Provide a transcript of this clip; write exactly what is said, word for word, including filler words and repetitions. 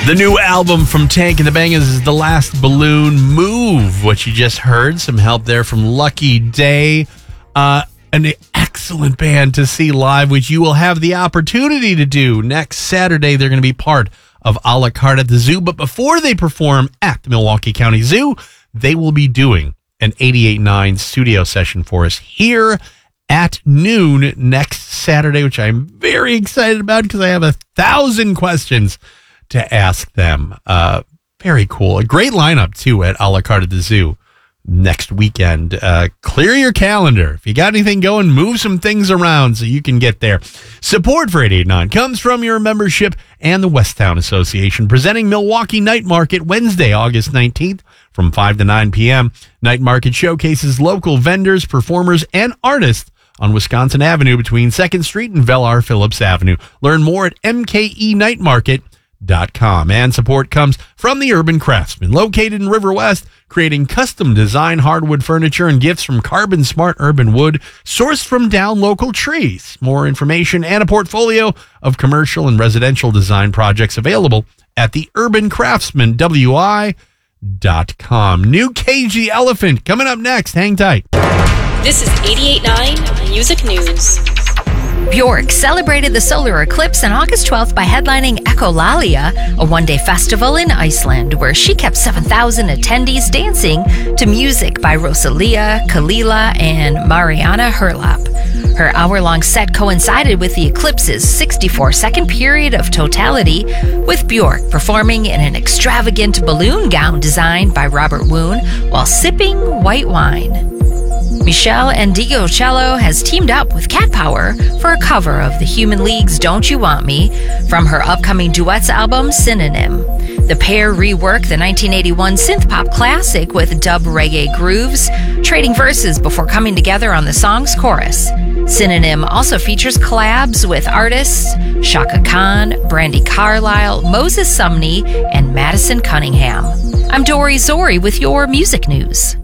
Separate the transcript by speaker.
Speaker 1: The new album from Tank and the Bangas is The Last Balloon. Move, what you just heard. Some help there from Lucky Day. Uh, an excellent band to see live, which you will have the opportunity to do next Saturday. They're going to be part of A La Carte at the Zoo. But before they perform at the Milwaukee County Zoo, they will be doing an eighty-eight point nine studio session for us here at noon next Saturday, which I'm very excited about because I have a thousand questions to ask them. Uh, very cool. A great lineup, too, at A La Carte at the Zoo next weekend. Uh, clear your calendar. If you got anything going, move some things around so you can get there. Support for eighty-eight point nine comes from your membership and the Westtown Association, presenting Milwaukee Night Market Wednesday, August nineteenth from five to nine p.m. Night Market showcases local vendors, performers, and artists on Wisconsin Avenue between second Street and Velar Phillips Avenue. Learn more at m k e night market dot com. And support comes from the Urban Craftsman, located in River West, creating custom design hardwood furniture and gifts from carbon smart urban wood sourced from down local trees. More information and a portfolio of commercial and residential design projects available at the Urban Craftsman W I dot com. New Cagey Elephant coming up next. Hang tight.
Speaker 2: This is eighty-eight point nine Music News.
Speaker 3: Bjork celebrated the solar eclipse on August twelfth by headlining Echolalia, a one-day festival in Iceland, where she kept seven thousand attendees dancing to music by Rosalia, Kalila, and Mariana Herlop. Her hour-long set coincided with the eclipse's sixty-four second period of totality, with Bjork performing in an extravagant balloon gown designed by Robert Woon while sipping white wine. Michelle Andigo-Cello has teamed up with Cat Power for a cover of the Human League's Don't You Want Me from her upcoming duets album, Synonym. The pair rework the nineteen eighty-one synth-pop classic with dub reggae grooves, trading verses before coming together on the song's chorus. Synonym also features collabs with artists Shaka Khan, Brandi Carlile, Moses Sumney, and Madison Cunningham. I'm Dory Zori with your music news.